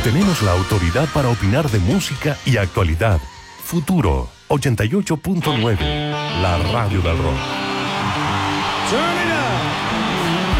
Tenemos la autoridad para opinar de música y actualidad. Futuro 88.9, la radio del rock. Turn it up.